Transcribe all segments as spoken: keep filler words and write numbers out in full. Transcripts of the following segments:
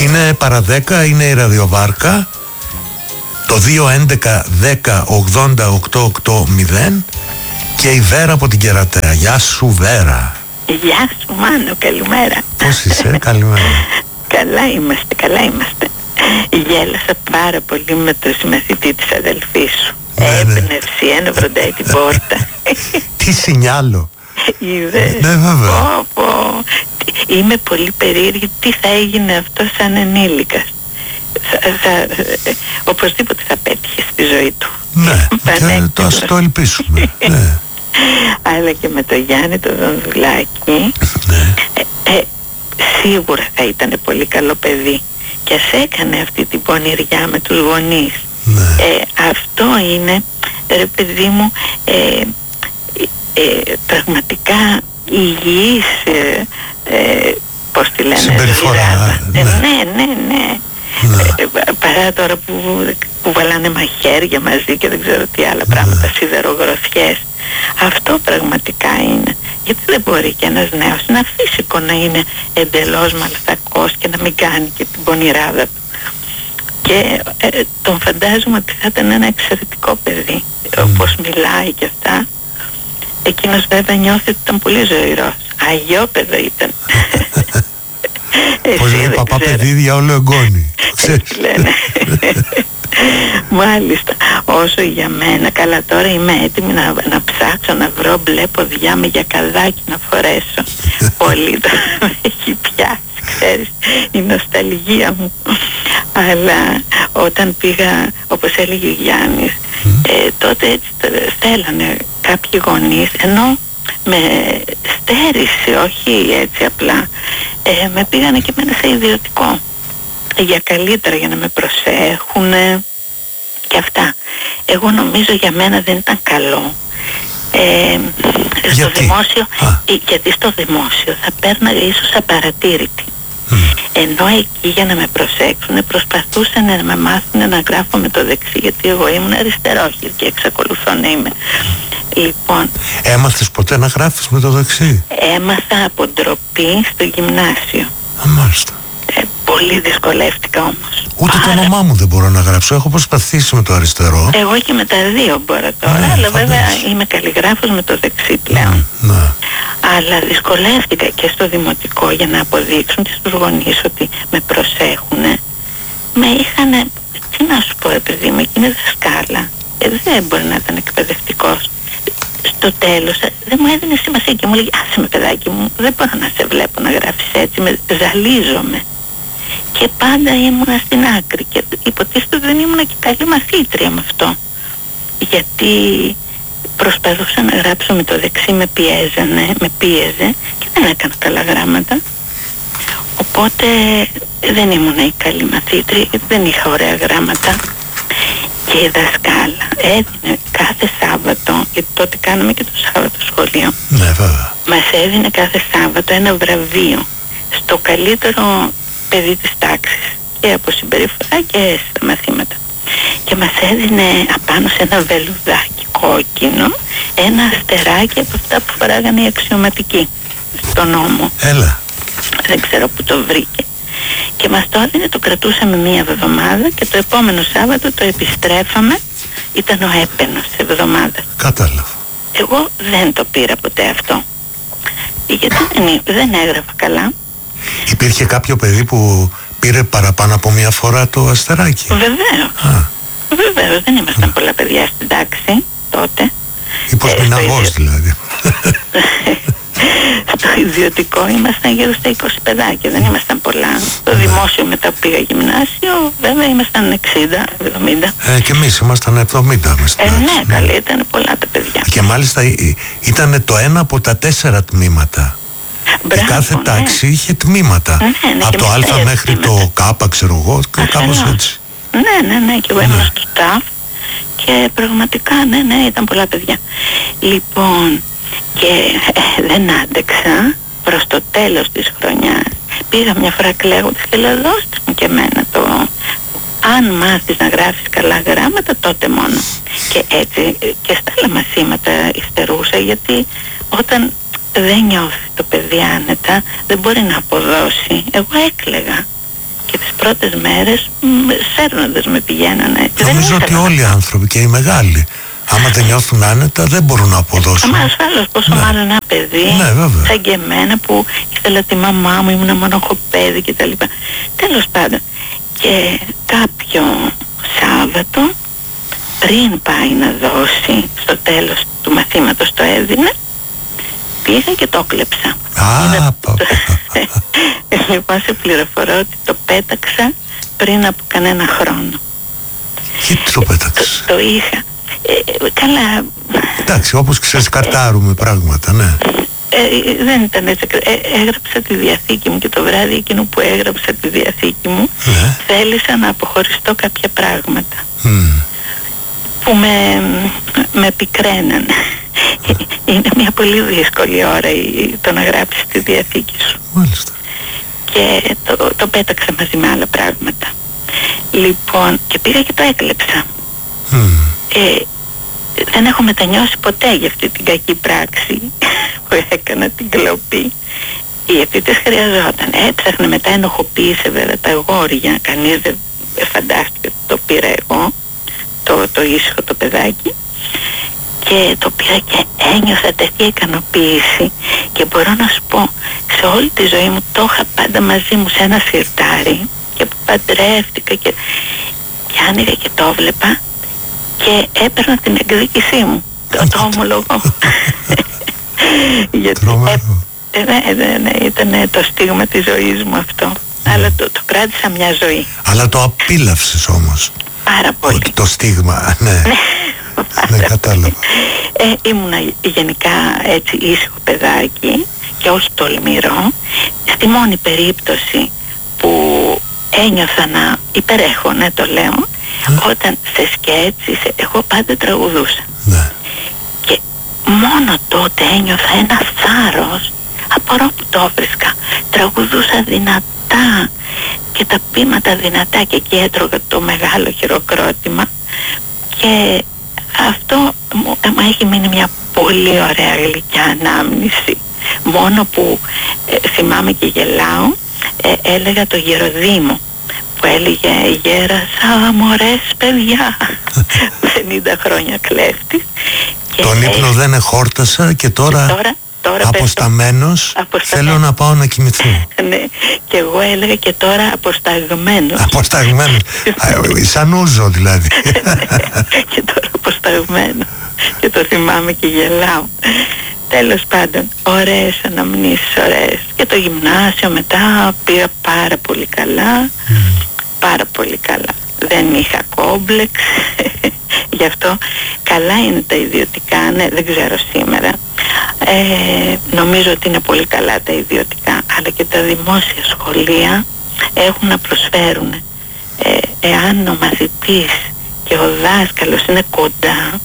Είναι παρά δέκα, είναι η ραδιοβάρκα. Το δύο έντεκα δέκα ογδόντα οκτώ οκτώ μηδέν. Και η Βέρα από την Κερατέα. Γεια σου Βέρα. Γεια σου Μάνο, καλημέρα. Πώς είσαι? Καλημέρα. Καλά είμαστε, καλά είμαστε. Γέλασα πάρα πολύ με το συμμαθητή της αδελφής σου. Ναι, Έμπνευση, ένα βροντάει την πόρτα. Τι σινιάλο. Είδες? Ναι, βέβαια. Πω, πω. Είμαι πολύ περίεργη τι θα έγινε αυτό σαν ενήλικας. Θα, θα, οπωσδήποτε θα πέτυχε στη ζωή του. Ναι, και το ας το ελπίσουμε. Ναι. Αλλά και με το Γιάννη το Δονδουλάκη, ναι. ε, ε, σίγουρα θα ήταν πολύ καλό παιδί και ας έκανε αυτή την πονηριά με τους γονείς. Ναι. Ε, αυτό είναι, ρε παιδί μου, ε, ε, πραγματικά υγιής, ε, ε, πώς τη λένε, συμπεριφορά. Ναι, ναι, ναι, ναι. Ναι. Ε, παρά τώρα που, που βαλάνε μαχαίρια μαζί και δεν ξέρω τι άλλα ναι. πράγματα, σιδερογροθιές. Αυτό πραγματικά είναι. Γιατί δεν μπορεί και ένας νέος, είναι αφύσικο να είναι εντελώς μαλθακός και να μην κάνει και την πονηράδα του. Και ε, τον φαντάζομαι ότι θα ήταν ένα εξαιρετικό παιδί, mm. όπως μιλάει και αυτά. Εκείνος βέβαια νιώθει ότι ήταν πολύ ζωηρός. Αγιόπεδο ήταν. Πώς λέει παπά παιδί διάολο εγγόνι. Έτσι λένε. Μάλιστα. Όσο για μένα, καλά τώρα είμαι έτοιμη να, να ψάξω να βρω μπλε ποδιά με γιακαδάκι να φορέσω. Πολύ το έχει πιάσει, ξέρεις, η νοσταλγία μου. Αλλά όταν πήγα, όπως έλεγε ο Γιάννης, mm. ε, τότε έτσι θέλανε κάποιοι γονείς, ενώ με στέρισε, όχι έτσι απλά, ε, με πήγανε και εμένα σε ιδιωτικό για καλύτερα, για να με προσέχουν και αυτά. Εγώ νομίζω για μένα δεν ήταν καλό. Ε, στο γιατί? δημόσιο, ε, γιατί στο δημόσιο θα πέρναγα ίσως απαρατήρητη. Mm. Ενώ εκεί για να με προσέξουν προσπαθούσαν να με μάθουν να γράφω με το δεξί, γιατί εγώ ήμουν αριστερόχειρη και εξακολουθώ να είμαι. Λοιπόν, έμαθες ποτέ να γράφεις με το δεξί? Έμαθα από ντροπή στο γυμνάσιο. Α, μάλιστα. Ε, πολύ δυσκολεύτηκα όμως. Ούτε Άρα... το όνομά μου δεν μπορώ να γράψω. Έχω προσπαθήσει με το αριστερό. Εγώ και με τα δύο μπορώ τώρα. Ναι, αλλά βέβαια είμαι καλλιγράφος με το δεξί πλέον. Ναι, ναι. Αλλά δυσκολεύτηκα και στο δημοτικό για να αποδείξουν και στους γονείς ότι με προσέχουνε. Με είχανε, τι να σου πω, επειδή με εκείνη δασκάλα, ε, δεν μπορεί να ήταν εκπαιδευτικός. Στο τέλος δεν μου έδινε σημασία και μου λέγει άσε με παιδάκι μου, δεν μπορώ να σε βλέπω να γράφεις έτσι, με ζαλίζομαι. Και πάντα ήμουνα στην άκρη και υποτίθεται δεν ήμουνα και καλή μαθήτρια με αυτό, γιατί προσπαθούσα να γράψω με το δεξί, με πιέζανε, με πίεζε και δεν έκανα καλά γράμματα. Οπότε δεν ήμουνα η καλή μαθήτρια γιατί δεν είχα ωραία γράμματα. Και η δασκάλα έδινε κάθε Σάββατο, γιατί τότε κάναμε και το Σάββατο σχολείο. Ναι, βέβαια. Μας έδινε κάθε Σάββατο ένα βραβείο στο καλύτερο παιδί της τάξης και από συμπεριφορά και στα μαθήματα. Και μας έδινε απάνω σε ένα βελουδάκι κόκκινο ένα αστεράκι από αυτά που φοράγανε οι αξιωματικοί στον νόμο. Έλα. Δεν ξέρω που το βρήκε. Και μας το έδινε, το κρατούσαμε μία εβδομάδα και το επόμενο Σάββατο το επιστρέφαμε. Ήταν ο έπαινος της εβδομάδας. Κατάλαβα. Εγώ δεν το πήρα ποτέ αυτό, γιατί δεν, δεν έγραφα καλά. Υπήρχε κάποιο παιδί που πήρε παραπάνω από μία φορά το αστεράκι? Βεβαίως. Βεβαίως, δεν ήμασταν πολλά παιδιά στην τάξη τότε. Υποσμηναγός δηλαδή. Στο ιδιωτικό ήμασταν γύρω στα είκοσι παιδάκια, δεν ήμασταν πολλά. Στο δημόσιο μετά που πήγα γυμνάσιο, βέβαια ήμασταν εξήντα εβδομήντα. Ε, και εμείς ήμασταν εβδομήντα. Ε, ναι, καλή, ήταν πολλά τα παιδιά. Και μάλιστα ήταν το ένα από τα τέσσερα τμήματα. Μπράβο, και κάθε ναι. τάξη είχε τμήματα. Ναι, ναι, από το Α μέχρι τμήματα. Το Κ, ξέρω εγώ, κάπως έτσι. Ναι, ναι, ναι, και εγώ ήμουν ναι. στο ΤΑΦ και πραγματικά, ναι, ναι, ήταν πολλά παιδιά. Λοιπόν, και ε, δεν άντεξα προς το τέλος της χρονιάς. Πήγα μια φορά κλαίγοντας και λέω δώστε μου και εμένα το αν μάθεις να γράφεις καλά γράμματα τότε μόνο. Και έτσι και στα άλλα μαθήματα υστερούσα, γιατί όταν δεν νιώθει το παιδί άνετα δεν μπορεί να αποδώσει. Εγώ έκλαιγα και τις πρώτες μέρες σέρνοντας με πηγαίνανε. Νομίζω ότι όλοι οι άνθρωποι και οι μεγάλοι, άμα δεν νιώθουν άνετα, δεν μπορούν να αποδώσουν. Μα ασφαλώς, πόσο ναι. μάλλον ένα παιδί, ναι, σαν και εμένα που ήθελα τη μαμά μου, ήμουν μονοχοπέδι κτλ. Τέλος πάντων, και κάποιο Σάββατο, πριν πάει να δώσει στο τέλος του μαθήματος το έδινε, πήγα και το κλέψα. Α, πα, πα. Λοιπόν, σε πληροφορώ ότι το πέταξα πριν από κανένα χρόνο. Γιατί το πέταξες? Το, το είχα. Ε, καλά. Εντάξει, όπως ξέρεις, κατάρουμε πράγματα, ναι. Ε, δεν ήταν έτσι. Ε, έγραψα τη διαθήκη μου και το βράδυ εκείνο που έγραψα τη διαθήκη μου, ναι. θέλησα να αποχωριστώ κάποια πράγματα mm. που με, με πικραίνανε. Mm. Είναι μια πολύ δύσκολη ώρα το να γράψεις τη διαθήκη σου. Μάλιστα. Και το, το πέταξα μαζί με άλλα πράγματα. Λοιπόν, και πήγα και το έκλεψα. Mm. Ε, δεν έχω μετανιώσει ποτέ για αυτή την κακή πράξη που έκανα, την κλοπή. Γιατί τις χρειαζόταν. Έψαχνα, μετά ενοχοποίησε βέβαια τα αγόρια. Κανείς δεν φαντάστηκε ότι το πήρα εγώ, το, το ήσυχο το παιδάκι. Και το πήρα και ένιωθα τέτοια ικανοποίηση. Και μπορώ να σου πω, σε όλη τη ζωή μου το είχα πάντα μαζί μου σε ένα σιρτάρι. Και που παντρεύτηκα και, και άνοιγα και το βλέπα. Και έπαιρνα την εκδίκησή μου. Το, το ομολογώ. Γιατί ε, ναι, ναι, ναι, ήταν το στίγμα της ζωής μου αυτό. Mm. Αλλά το, το κράτησα μια ζωή. Αλλά το απίλαυσες όμως. Πάρα πολύ. Ότι το στίγμα, ναι. Ναι, κατάλαβα. Ε, ήμουνα γενικά έτσι ήσυχο παιδάκι και όχι τολμηρό. Στη μόνη περίπτωση που ένιωθα να υπερέχω, ναι, το λέω, mm. όταν σε σκέτσις εγώ πάντα τραγουδούσα. Ναι. Και μόνο τότε ένιωθα ένα θάρρος. Απορώ που το βρίσκα. Τραγουδούσα δυνατά και τα πείματα δυνατά και εκεί έτρωγα το μεγάλο χειροκρότημα και αυτό μου, μου έχει μείνει μια πολύ ωραία γλυκιά ανάμνηση. Μόνο που ε, θυμάμαι και γελάω, ε, έλεγα το Γεροδήμο που έλεγε «Γέρασα μωρές παιδιά», πενήντα χρόνια κλέφτης. Τον ύπνο δεν εχόρτασα και τώρα, και τώρα, τώρα αποσταμένος θέλω να πάω να κοιμηθώ. Ναι, και εγώ έλεγα και τώρα αποσταγμένος. Αποσταγμένος, σαν ούζο δηλαδή. Και τώρα αποσταγμένος. Και το θυμάμαι και γελάω. Τέλος πάντων, ωραίες αναμνήσεις, ωραίες. Και το γυμνάσιο μετά πήγα πάρα πολύ καλά. Mm. Πάρα πολύ καλά. Δεν είχα κόμπλεξ. Γι' αυτό καλά είναι τα ιδιωτικά, ναι, δεν ξέρω σήμερα. Ε, νομίζω ότι είναι πολύ καλά τα ιδιωτικά, αλλά και τα δημόσια σχολεία έχουν να προσφέρουν. Ε, εάν ο μαθητής και ο δάσκαλος είναι κοντά,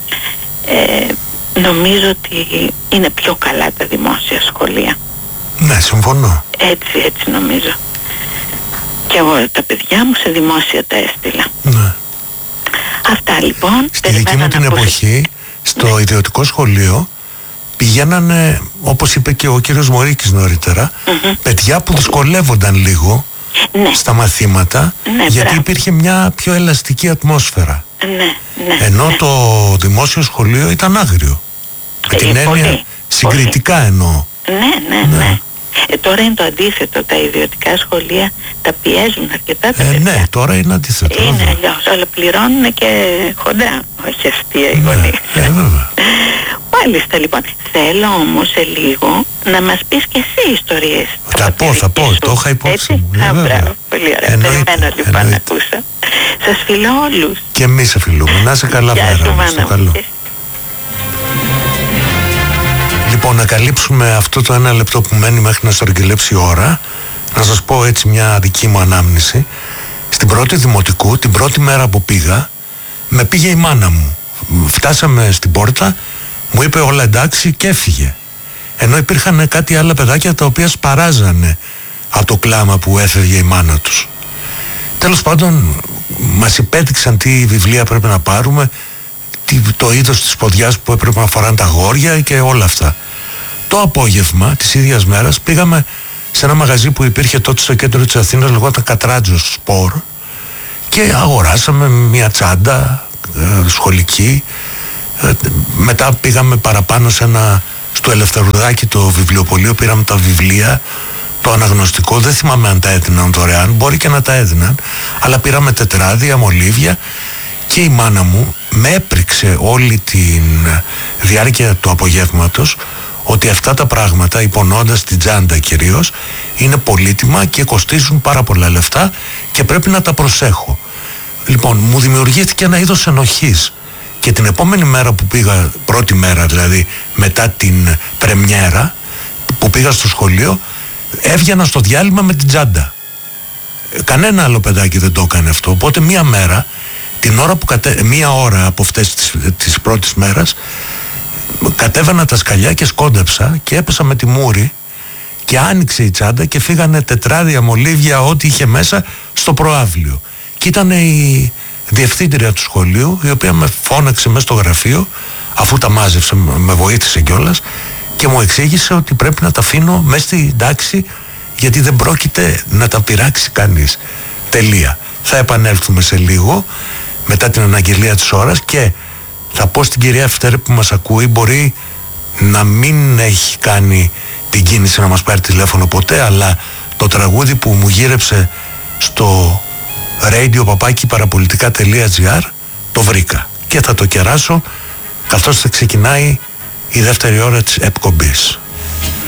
ε, νομίζω ότι είναι πιο καλά τα δημόσια σχολεία. Ναι, συμφωνώ. Έτσι, έτσι νομίζω. Και εγώ τα παιδιά μου σε δημόσια τα έστειλα. Ναι. Αυτά λοιπόν. Στη δική μου την εποχή, στο ναι. ιδιωτικό σχολείο, πηγαίνανε, όπως είπε και ο κύριος Μωρίκης νωρίτερα, mm-hmm. παιδιά που δυσκολεύονταν λίγο ναι. στα μαθήματα, ναι, γιατί μπράβο. Υπήρχε μια πιο ελαστική ατμόσφαιρα. Ναι, ναι, ενώ ναι. το δημόσιο σχολείο ήταν άγριο. Με την ε, έννοια πολύ, συγκριτικά πολύ. Εννοώ. Ναι, ναι, ναι. ναι. Ε, τώρα είναι το αντίθετο. Τα ιδιωτικά σχολεία τα πιέζουν αρκετά τα ε, παιδιά. Ναι, τώρα είναι αντίθετο. Είναι αλλιώς, αλλά πληρώνουν και χοντρά. Όχι αστεία οι γονείς. Ε, βέβαια. Μάλιστα λοιπόν. Θέλω όμως σε λίγο να μας πεις και εσύ ιστορίες. Θα πω, θα πω. Το είχα υπόψη μου. Α, μπράβο. Πολύ ωραία. Περιμένω λοιπόν να ακούσω. Σας φιλώ όλους. Και εμείς σε φιλούμε. Να είσαι καλά, Βέρα. Στο καλό. Λοιπόν, να καλύψουμε αυτό το ένα λεπτό που μένει μέχρι να στρογγυλέψει η ώρα. Να σας πω έτσι μια δική μου ανάμνηση. Στην πρώτη δημοτικού, την πρώτη μέρα που πήγα, με πήγε η μάνα μου. Φτάσαμε στην πόρτα, μου είπε όλα εντάξει και έφυγε. Ενώ υπήρχαν κάτι άλλα παιδάκια τα οποία σπαράζανε από το κλάμα που έφευγε η μάνα τους. Τέλος πάντων, μας υπέδειξαν τι βιβλία πρέπει να πάρουμε, το είδος της ποδιάς που έπρεπε να φοράνε τα αγόρια και όλα αυτά. Το απόγευμα της ίδιας μέρας πήγαμε σε ένα μαγαζί που υπήρχε τότε στο κέντρο της Αθήνας, λεγόταν Κατράτζος Σπορ, και αγοράσαμε μια τσάντα ε, σχολική. ε, μετά πήγαμε παραπάνω σε ένα, στο Ελευθερουδάκι το βιβλιοπωλείο, πήραμε τα βιβλία, το αναγνωστικό, δεν θυμάμαι αν τα έδιναν δωρεάν, μπορεί και να τα έδιναν, αλλά πήραμε τετράδια, μολύβια, και η μάνα μου με έπριξε όλη τη διάρκεια του απογεύματος ότι αυτά τα πράγματα, υπονοώντας την τσάντα κυρίως, είναι πολύτιμα και κοστίζουν πάρα πολλά λεφτά και πρέπει να τα προσέχω. Λοιπόν, μου δημιουργήθηκε ένα είδος ενοχής, και την επόμενη μέρα που πήγα, πρώτη μέρα δηλαδή μετά την πρεμιέρα που πήγα στο σχολείο, έβγαινα στο διάλειμμα με την τσάντα. Κανένα άλλο παιδάκι δεν το έκανε αυτό. Οπότε μία μέρα, την ώρα που κατε... μία ώρα από αυτές τις, τις πρώτης μέρας, κατέβαινα τα σκαλιά και σκόντεψα και έπεσα με τη μούρη και άνοιξε η τσάντα και φύγανε τετράδια, μολύβια, ό,τι είχε μέσα στο προαύλιο. Και ήταν η διευθύντρια του σχολείου, η οποία με φώναξε μέσα στο γραφείο, αφού τα μάζεψε, με βοήθησε κιόλας, και μου εξήγησε ότι πρέπει να τα αφήνω μέσα στην τάξη, γιατί δεν πρόκειται να τα πειράξει κανείς. Τελεία. Θα επανέλθουμε σε λίγο μετά την αναγγελία της ώρας και θα πω στην κυρία Ευτέρη που μας ακούει, μπορεί να μην έχει κάνει την κίνηση να μας πάρει τηλέφωνο ποτέ, αλλά το τραγούδι που μου γύρεψε στο radio παπάκι παραπολιτικά τελεία gr το βρήκα και θα το κεράσω καθώς θα ξεκινάει η δεύτερη ώρα της εκπομπής.